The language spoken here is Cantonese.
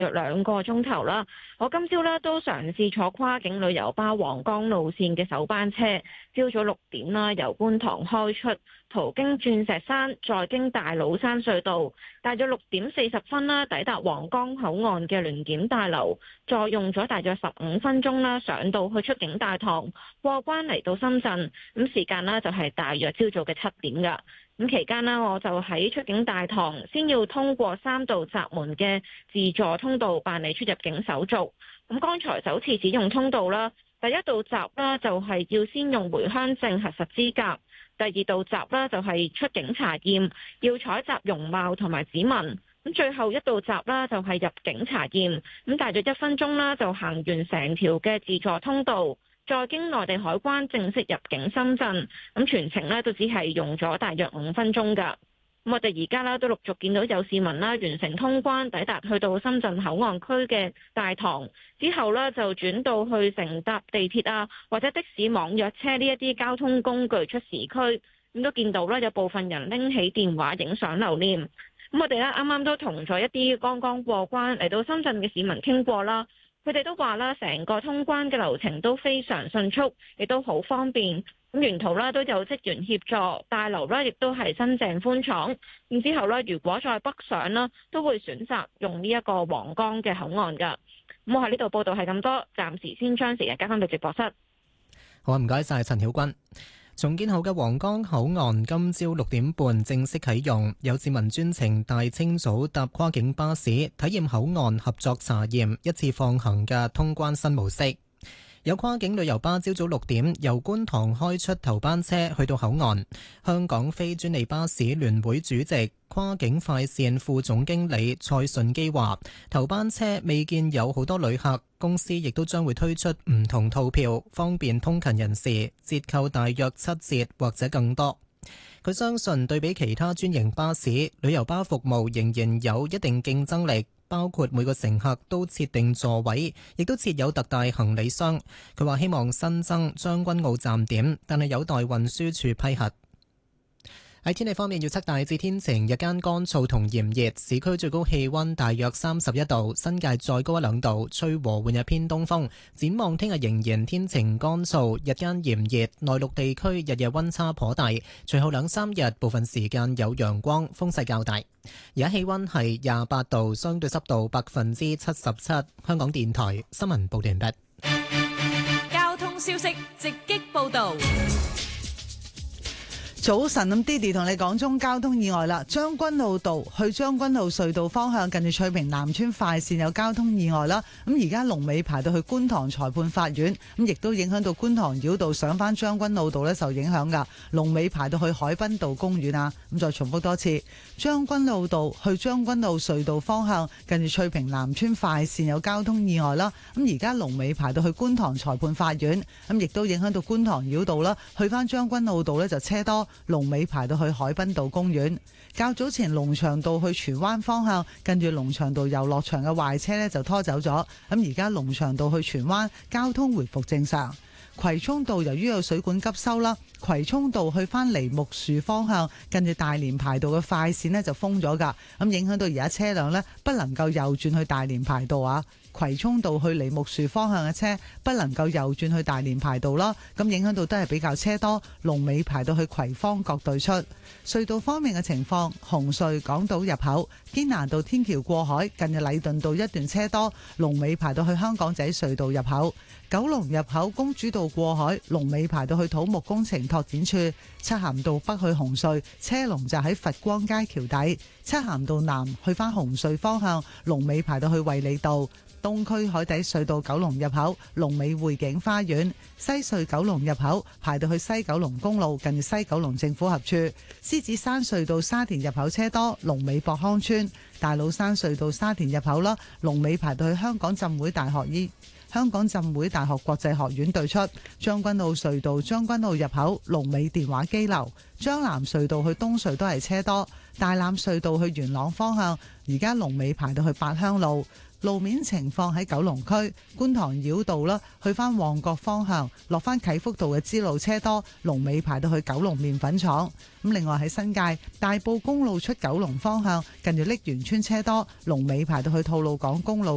約2個鐘頭啦。我今朝咧都嘗試坐跨境旅遊巴皇崗路線嘅首班車，朝早6點啦，由觀塘開出，途經鑽石山，再經大老山隧道，大約6點40分啦，抵達皇崗口岸嘅聯檢大樓，再用咗大約15分鐘啦，上到去出境大堂，過關嚟到深圳，咁時間呢就係大約朝早嘅7點㗎。咁期間呢，我就喺出境大堂先要通過3道閘門嘅自助通道辦理出入境手續。咁剛才首次使用通道啦，第一道閘啦就係要先用回鄉證核實資格，第二道閘啦就係出境查驗，要採集容貌同埋指紋。咁最後一道閘啦就係入境查驗，咁大約1分鐘啦就行完成條嘅自助通道。再經內地海關正式入境深圳，咁全程咧都只係用咗大約5分鐘㗎。咁我哋而家咧都陸續見到有市民啦完成通關，抵達去到深圳口岸區嘅大堂之後咧，就轉到去乘搭地鐵啊或者的士、網約車呢一啲交通工具出市區。咁都見到咧有部分人拎起電話影相留念。咁我哋咧啱啱都同咗一啲剛剛過關嚟到深圳嘅市民傾過啦。佢哋都話啦，成個通關嘅流程都非常迅速，亦都好方便。咁沿途啦都有職員協助，大樓啦亦都係新淨寬敞。咁之後咧，如果再北上啦，都會選擇用呢一個皇崗嘅口岸㗎。咁我喺呢度報道係咁多，暫時先將時間交翻到直播室。 好啊，唔該晒陳曉君。重建後嘅皇崗口岸今朝6點半正式啟用，有市民專程大清早搭跨境巴士體驗口岸合作查驗一次放行嘅通關新模式。有跨境旅遊巴朝早6點由觀塘開出頭班車去到口岸。香港非專利巴士聯會主席、跨境快線副總經理蔡順基話：頭班車未見有好多旅客，公司亦都將會推出唔同套票，方便通勤人士，折扣大約7折或者更多。佢相信對比其他專營巴士，旅遊巴服務仍然有一定競爭力。包括每個乘客都設定座位，亦都設有特大行李箱。佢話希望新增將軍澳站點，但係有待運輸署批核。喺天氣方面，預測大致天晴，日間乾燥同炎熱，市區最高氣溫大約31度，新界再高1-2度，吹和緩日偏東風。展望聽日仍然天晴乾燥，日間炎熱，內陸地區日夜溫差頗大。隨後2-3日部分時間有陽光，風勢較大。而家氣溫係28度，相對濕度77%。香港電台新聞報道完畢。 交通消息直擊報道。 早晨，咁 Didi 同你講中交通意外啦。將軍澳道去將軍澳隧道方向，近住翠屏南村快線有交通意外啦。咁而家龍尾排到去觀塘裁判法院，咁亦都影響到觀塘繞道上返將軍澳道呢，受影響噶。龍尾排到去海濱道公園啊。咁再重複多次，將軍澳道去將軍澳隧道方向，近住翠屏南村快線有交通意外啦。咁而家龍尾排到去觀塘裁判法院，咁亦都影響到觀塘繞道啦。去返將軍澳道呢，就車多。龍尾排到去海濱道公園。較早前龍翔道去荃灣方向，跟住龍翔道遊樂場嘅壞車呢就拖走咗。咁而家龍翔道去荃灣交通回復正常。葵涌道由於有水管急修啦，葵涌道去返梨木樹方向，跟住大連排道嘅快線呢就封咗㗎。咁影響到而家車輛呢不能夠右轉去大連排道啊。葵涌道去梨木樹方向嘅車不能夠右轉去大連排道啦，咁影響到都係比較車多，龍尾排到去葵芳角對出。隧道方面嘅情況，紅隧港島入口堅拿道天橋過海，近日禮頓道一段車多，龍尾排到去香港仔隧道入口。九龍入口公主道過海，龍尾排到去土木工程拓展處。漆咸道北去紅隧，車龍就喺佛光街橋底。漆咸道南去返紅隧方向，龍尾排到去衛理道。東區海底隧道九龍入口，龍尾匯景花園。西隧九龍入口排到去西九龍公路，近西九龍政府合署。獅子山隧道沙田入口車多，龍尾博康村。大老山隧道沙田入口啦，龍尾排到去香港浸會大學國際學院對出。將軍澳隧道將軍澳入口，龍尾電話機樓。將南隧道去東隧都係車多。大欖隧道去元朗方向，而家龍尾排到去八鄉路。路面情況喺九龍區觀塘繞道啦，去返旺角方向落返啟福道嘅支路車多，龍尾排到去九龍麵粉廠。咁另外喺新界大埔公路出九龍方向，近住瀝源村車多，龍尾排到去吐露港公路。